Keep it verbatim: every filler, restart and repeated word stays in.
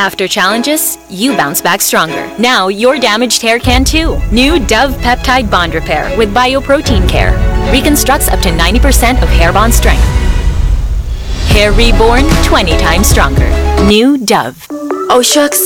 After challenges, you bounce back stronger. Now your damaged hair can too. New Dove Peptide Bond Repair with Bioprotein Care reconstructs up to ninety percent of hair bond strength. Hair reborn twenty times stronger. New Dove. Oh shucks,